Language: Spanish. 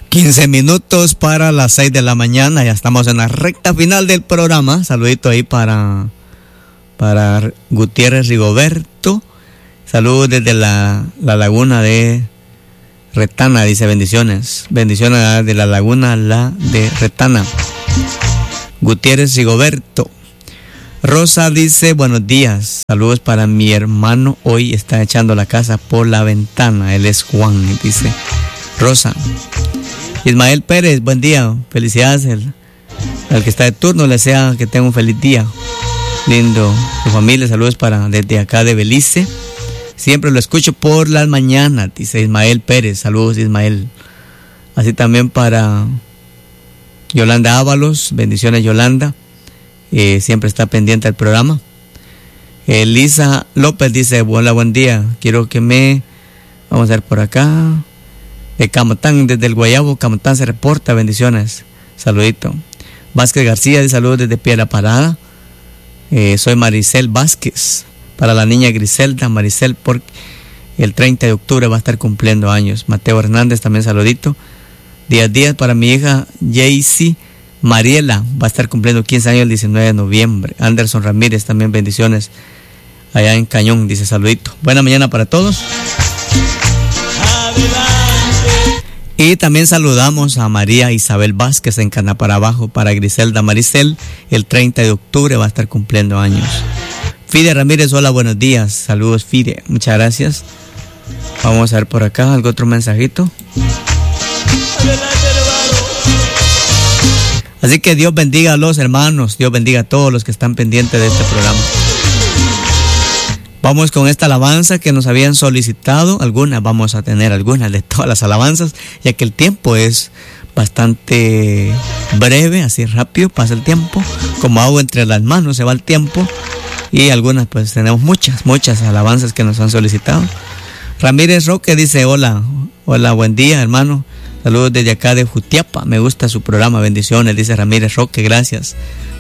15 minutos para las 6 de la mañana. Ya estamos en la recta final del programa. Saludito ahí para Gutiérrez Rigoberto. Saludos desde la laguna de Retana, dice bendiciones. Bendiciones de la laguna de Retana. Gutiérrez Rigoberto. Rosa dice buenos días. Saludos para mi hermano. Hoy está echando la casa por la ventana. Él es Juan, dice Rosa. Ismael Pérez, buen día. Felicidades al que está de turno. Le desea que tenga un feliz día. Lindo. Su familia, saludos desde acá de Belice. Siempre lo escucho por las mañanas, dice Ismael Pérez. Saludos, Ismael. Así también para Yolanda Ábalos. Bendiciones, Yolanda. Siempre está pendiente del programa. Elisa López dice, hola, buen día. Quiero que vamos a ver por acá. De Camotán, desde el Guayabo, Camotán se reporta, bendiciones. Saludito. Vázquez García, de saludos desde Piedra Parada. Soy Maricel Vázquez. Para la niña Griselda, Maricel, porque el 30 de octubre va a estar cumpliendo años. Mateo Hernández, también saludito. Díaz para mi hija Jaycee Mariela, va a estar cumpliendo 15 años el 19 de noviembre. Anderson Ramírez, también bendiciones. Allá en Cañón, dice saludito. Buena mañana para todos. Y también saludamos a María Isabel Vázquez en Canapara Abajo. Para Griselda Maricel, el 30 de octubre va a estar cumpliendo años. Fide Ramírez, hola, buenos días. Saludos, Fide, muchas gracias. Vamos a ver por acá algún otro mensajito. Así que Dios bendiga a los hermanos, Dios bendiga a todos los que están pendientes de este programa. Vamos con esta alabanza que nos habían solicitado. Vamos a tener algunas de todas las alabanzas, ya que el tiempo es bastante breve, así rápido pasa el tiempo. Como agua entre las manos se va el tiempo. Y algunas, pues tenemos muchas alabanzas que nos han solicitado. Ramírez Roque dice, hola, buen día, hermano. Saludos desde acá de Jutiapa. Me gusta su programa, bendiciones, dice Ramírez Roque, gracias.